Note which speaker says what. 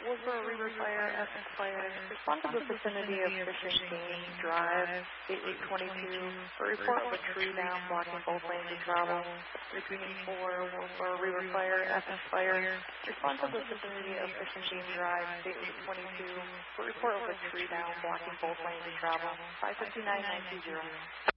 Speaker 1: Wolf for River Fire, Essex Fire. Respond to the vicinity of Fishing Game Drive, 8822. A report of a tree down blocking both lanes of travel. Repeating 4, Wolf for River Fire, Essex Fire. Respond to the vicinity of Fishing Game Drive, 8822. A report of a tree down blocking both lanes of travel. 559-920.